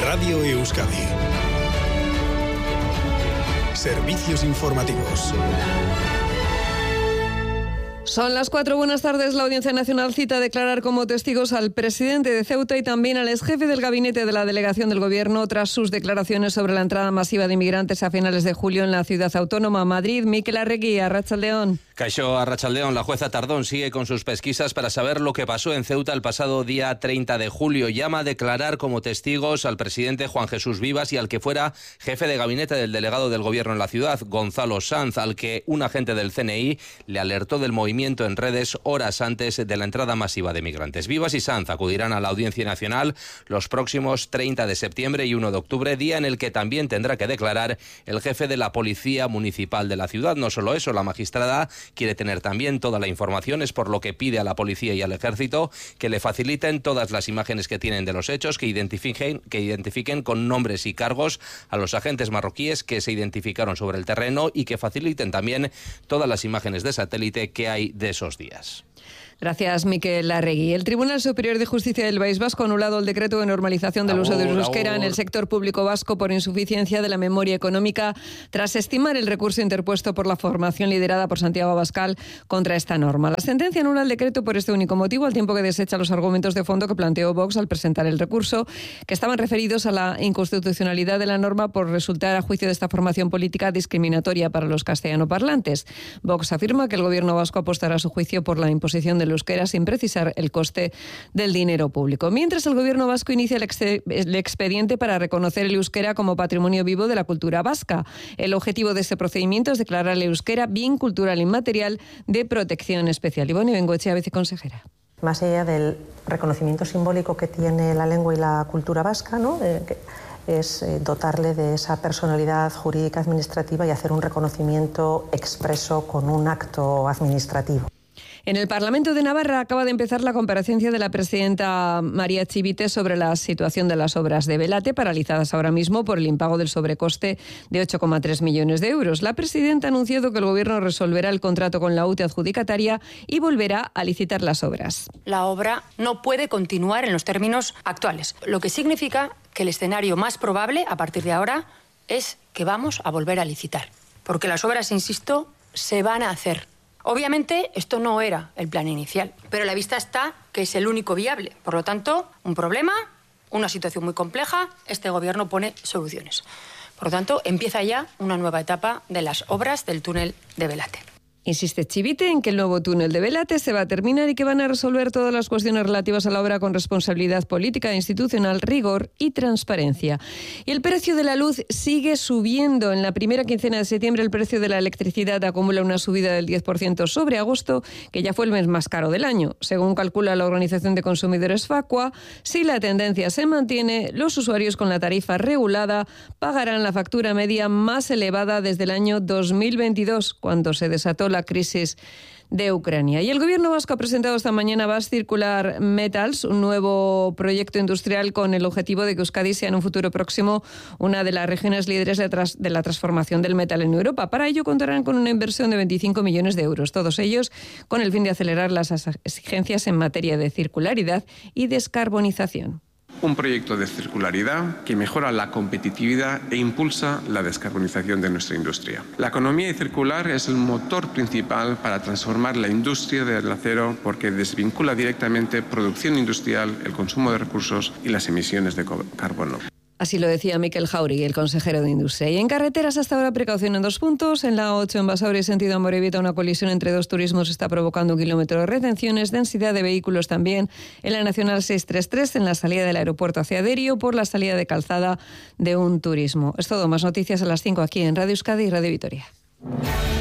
Radio Euskadi. Servicios informativos. Son las 4, buenas tardes. La Audiencia Nacional cita a declarar como testigos al presidente de Ceuta y también al exjefe del gabinete de la delegación del Gobierno tras sus declaraciones sobre la entrada masiva de inmigrantes a finales de julio en la ciudad autónoma Madrid. Mikel Arregui, Arratsaldeon. Kaixo, Arratsaldeon. La jueza Tardón sigue con sus pesquisas para saber lo que pasó en Ceuta el pasado día 30 de julio. Llama a declarar como testigos al presidente Juan Jesús Vivas y al que fuera jefe de gabinete del delegado del Gobierno en la ciudad, Gonzalo Sanz, al que un agente del CNI le alertó del movimiento en redes horas antes de la entrada masiva de migrantes. Vivas y Sanz acudirán a la Audiencia Nacional los próximos 30 de septiembre y 1 de octubre, día en el que también tendrá que declarar el jefe de la Policía Municipal de la ciudad. No solo eso, la magistrada quiere tener también toda la información, es por lo que pide a la policía y al ejército que le faciliten todas las imágenes que tienen de los hechos, que identifiquen con nombres y cargos a los agentes marroquíes que se identificaron sobre el terreno y que faciliten también todas las imágenes de satélite que hay de esos días. Gracias, Mikel Arregui. El Tribunal Superior de Justicia del País Vasco ha anulado el decreto de normalización del uso del euskera en el sector público vasco por insuficiencia de la memoria económica, tras estimar el recurso interpuesto por la formación liderada por Santiago Abascal contra esta norma. La sentencia anula el decreto por este único motivo, al tiempo que desecha los argumentos de fondo que planteó Vox al presentar el recurso, que estaban referidos a la inconstitucionalidad de la norma por resultar, a juicio de esta formación política, discriminatoria para los castellanoparlantes. Vox afirma que el gobierno vasco apostará a su juicio por la imposición del euskera sin precisar el coste del dinero público. Mientras, el gobierno vasco inicia el expediente para reconocer el euskera como patrimonio vivo de la cultura vasca. El objetivo de este procedimiento es declarar el euskera bien cultural inmaterial de protección especial. Ivone Bengoechea, viceconsejera. Más allá del reconocimiento simbólico que tiene la lengua y la cultura vasca, ¿no? Es dotarle de esa personalidad jurídica administrativa y hacer un reconocimiento expreso con un acto administrativo. En el Parlamento de Navarra acaba de empezar la comparecencia de la presidenta María Chivite sobre la situación de las obras de Belate, paralizadas ahora mismo por el impago del sobrecoste de 8,3 millones de euros. La presidenta ha anunciado que el Gobierno resolverá el contrato con la UTE adjudicataria y volverá a licitar las obras. La obra no puede continuar en los términos actuales, lo que significa que el escenario más probable a partir de ahora es que vamos a volver a licitar, porque las obras, insisto, se van a hacer. Obviamente, esto no era el plan inicial, pero a la vista está que es el único viable. Por lo tanto, un problema, una situación muy compleja, este Gobierno pone soluciones. Por lo tanto, empieza ya una nueva etapa de las obras del túnel de Belate. Insiste Chivite en que el nuevo túnel de Belate se va a terminar y que van a resolver todas las cuestiones relativas a la obra con responsabilidad política, institucional, rigor y transparencia. Y el precio de la luz sigue subiendo. En la primera quincena de septiembre el precio de la electricidad acumula una subida del 10% sobre agosto, que ya fue el mes más caro del año. Según calcula la Organización de Consumidores Facua, si la tendencia se mantiene, los usuarios con la tarifa regulada pagarán la factura media más elevada desde el año 2022, cuando se desató la crisis de Ucrania. Y el Gobierno vasco ha presentado esta mañana Basque Circular Metals, un nuevo proyecto industrial con el objetivo de que Euskadi sea en un futuro próximo una de las regiones líderes de la transformación del metal en Europa. Para ello contarán con una inversión de 25 millones de euros, todos ellos con el fin de acelerar las exigencias en materia de circularidad y descarbonización. Un proyecto de circularidad que mejora la competitividad e impulsa la descarbonización de nuestra industria. La economía circular es el motor principal para transformar la industria del acero porque desvincula directamente producción industrial, el consumo de recursos y las emisiones de carbono. Así lo decía Mikel Jauregui, el consejero de Industria. Y en carreteras hasta ahora precaución en 2 puntos. En la 8 en Basauri, sentido Amorebieta, una colisión entre 2 turismos está provocando 1 kilómetro de retenciones. Densidad de vehículos también en la Nacional 633, en la salida del aeropuerto hacia Derio, por la salida de Calzada de un turismo. Es todo, más noticias a las 5 aquí en Radio Euskadi y Radio Vitoria.